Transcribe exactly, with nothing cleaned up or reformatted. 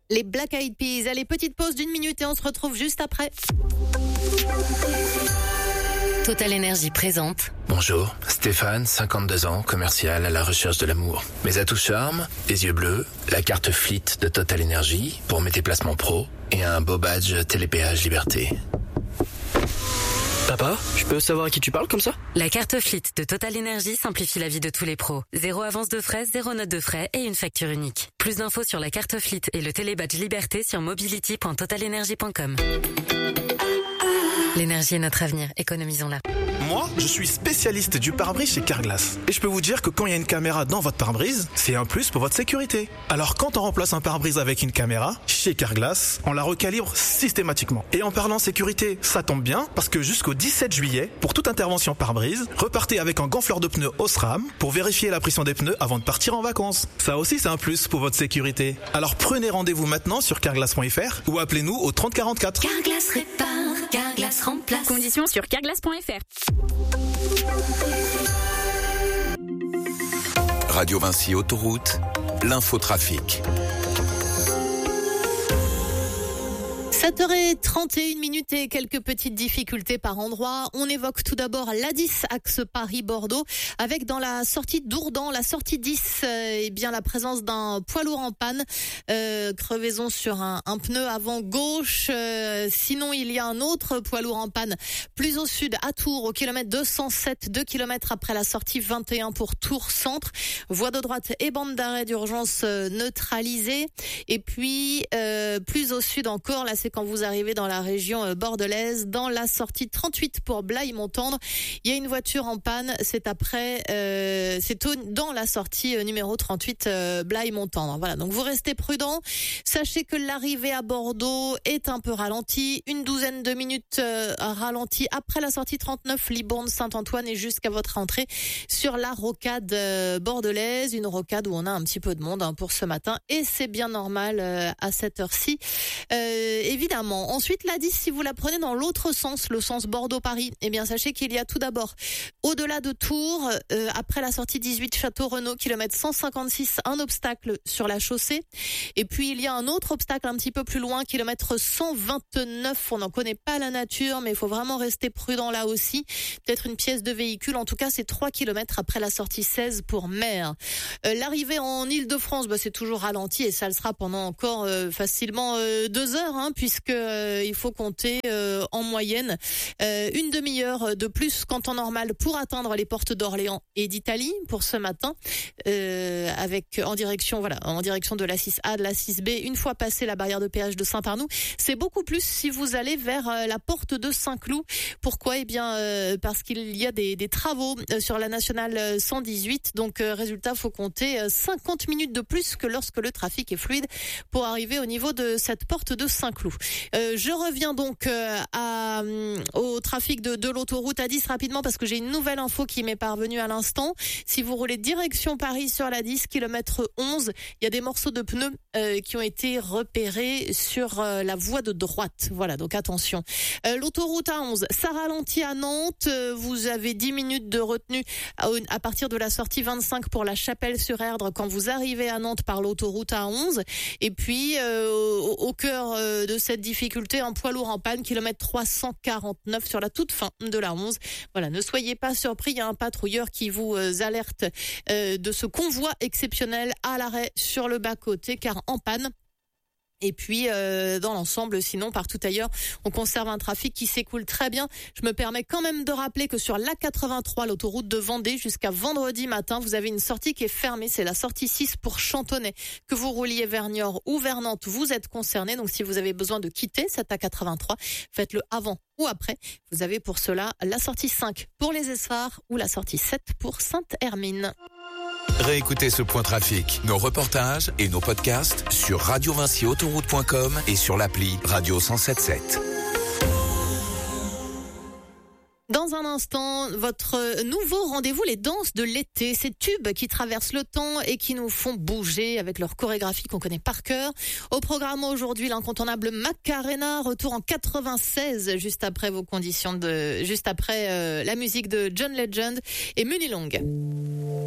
Les Black Eyed Peas. Allez, petite pause d'une minute et on se retrouve juste après. Total Énergie présente. Bonjour, Stéphane, cinquante-deux ans, commercial à la recherche de l'amour. Mes atouts charme, les yeux bleus, la carte Fleet de Total Énergie pour mes déplacements pro et un beau badge Télépéage Liberté. Papa, je peux savoir à qui tu parles comme ça ? La carte Fleet de Total Énergie simplifie la vie de tous les pros. Zéro avance de frais, zéro note de frais et une facture unique. Plus d'infos sur la carte Fleet et le télébadge Liberté sur mobility point total energy point com. L'énergie est notre avenir, économisons-la. Moi, je suis spécialiste du pare-brise chez Carglass. Et je peux vous dire que quand il y a une caméra dans votre pare-brise, c'est un plus pour votre sécurité. Alors quand on remplace un pare-brise avec une caméra, chez Carglass, on la recalibre systématiquement. Et en parlant sécurité, ça tombe bien, parce que jusqu'au dix-sept juillet, pour toute intervention pare-brise, repartez avec un gonfleur de pneus Osram pour vérifier la pression des pneus avant de partir en vacances. Ça aussi, c'est un plus pour votre sécurité. Alors prenez rendez-vous maintenant sur carglass point f r ou appelez-nous au trente quarante-quatre. Carglass répare, Carglass remplace. Conditions sur carglass point f r. Radio Vinci Autoroute, l'infotrafic. sept heures trente et une minutes et quelques petites difficultés par endroit. On évoque tout d'abord l'A dix, axe Paris-Bordeaux, avec dans la sortie d'Ourdan, la sortie dix, euh, eh bien la présence d'un poids lourd en panne, euh, crevaison sur un, un pneu avant gauche. Euh, sinon, il y a un autre poids lourd en panne plus au sud, à Tours, au kilomètre deux cent sept, deux kilomètres après la sortie vingt et un pour Tours Centre. Voie de droite et bande d'arrêt d'urgence euh, neutralisée. Et puis, euh, plus au sud encore, là c'est quand vous arrivez dans la région bordelaise, dans la sortie trente-huit pour Blaye-Montendre, il y a une voiture en panne, c'est après, euh, c'est au, dans la sortie numéro trente-huit euh, Blaye-Montendre. Voilà, donc vous restez prudents. Sachez que l'arrivée à Bordeaux est un peu ralentie, une douzaine de minutes euh, ralentie après la sortie trente-neuf Libourne-Saint-Antoine et jusqu'à votre entrée sur la rocade euh, bordelaise, une rocade où on a un petit peu de monde hein, pour ce matin et c'est bien normal euh, à cette heure-ci. Euh, évidemment. Ensuite, l'A dix, si vous la prenez dans l'autre sens, le sens Bordeaux-Paris, eh bien, sachez qu'il y a tout d'abord, au-delà de Tours, euh, après la sortie dix-huit Château-Renaud, kilomètre cent cinquante-six, un obstacle sur la chaussée. Et puis, il y a un autre obstacle un petit peu plus loin, kilomètre cent vingt-neuf. On n'en connaît pas la nature, mais il faut vraiment rester prudent là aussi. Peut-être une pièce de véhicule. En tout cas, c'est trois kilomètres après la sortie seize pour Mer. Euh, l'arrivée en Île-de-France, bah, c'est toujours ralenti et ça le sera pendant encore euh, facilement euh, deux heures, hein, puisque euh, il faut compter euh, en moyenne euh, une demi-heure de plus qu'en temps normal pour atteindre les portes d'Orléans et d'Italie pour ce matin, euh, avec en direction voilà en direction de la six A, de la six B. Une fois passé la barrière de péage de Saint-Arnoux, c'est beaucoup plus si vous allez vers euh, la porte de Saint-Cloud. Pourquoi ? Eh bien euh, parce qu'il y a des, des travaux euh, sur la nationale cent dix-huit. Donc euh, résultat, faut compter euh, cinquante minutes de plus que lorsque le trafic est fluide pour arriver au niveau de cette porte de Saint-Cloud. Euh, je reviens donc euh, à, euh, au trafic de, de l'autoroute A dix rapidement parce que j'ai une nouvelle info qui m'est parvenue à l'instant. Si vous roulez direction Paris sur l'A dix, kilomètre onze, il y a des morceaux de pneus euh, qui ont été repérés sur euh, la voie de droite. Voilà, donc attention. Euh, l'autoroute A onze, ça ralentit à Nantes. Euh, vous avez dix minutes de retenue à, à partir de la sortie vingt-cinq pour la Chapelle-sur-Erdre quand vous arrivez à Nantes par l'autoroute A onze. Et puis, euh, au, au cœur euh, de cette difficulté, un poids lourd en panne, kilomètre trois cent quarante-neuf sur la toute fin de la onze. Voilà, ne soyez pas surpris, il y a un patrouilleur qui vous euh, alerte euh, de ce convoi exceptionnel à l'arrêt sur le bas-côté, car en panne. Et puis, euh, dans l'ensemble, sinon, partout ailleurs, on conserve un trafic qui s'écoule très bien. Je me permets quand même de rappeler que sur l'A quatre-vingt-trois, l'autoroute de Vendée, jusqu'à vendredi matin, vous avez une sortie qui est fermée. C'est la sortie six pour Chantonnay. Que vous rouliez vers Niort ou vers Nantes, vous êtes concerné. Donc, si vous avez besoin de quitter cette A quatre-vingt-trois, faites-le avant ou après. Vous avez pour cela la sortie cinq pour les Essarts ou la sortie sept pour Sainte-Hermine. Réécoutez ce point trafic, nos reportages et nos podcasts sur radio vinci autoroute point com et sur l'appli Radio cent soixante-dix-sept. Dans un instant, votre nouveau rendez-vous, les danses de l'été, ces tubes qui traversent le temps et qui nous font bouger avec leur chorégraphie qu'on connaît par cœur. Au programme aujourd'hui, l'incontournable Macarena, retour en quatre-vingt-seize, juste après vos conditions de, juste après euh, la musique de John Legend et Munilong.